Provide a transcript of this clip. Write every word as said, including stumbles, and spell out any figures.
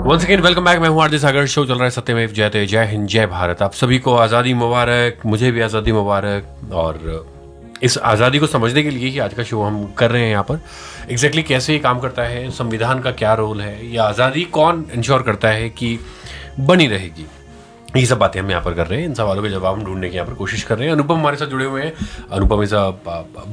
Once again welcome back. मैं हूं RJ सागर। Show चल रहा है सत्यमेव जयते। जय हिंद, जय भारत। आप सभी को आज़ादी मुबारक। मुझे भी आज़ादी मुबारक। और इस आज़ादी को समझने के लिए ही आज का शो हम कर रहे हैं यहाँ पर। एग्जैक्टली कैसे ये काम करता है, संविधान का क्या रोल है, या आज़ादी कौन इंश्योर करता है कि बनी रहेगी, ये सब बातें हम यहाँ पर कर रहे हैं। इन सवालों के जवाब हम ढूंढने की यहाँ पर कोशिश कर रहे हैं। अनुपम हमारे साथ जुड़े हुए हैं। अनुपम इज अ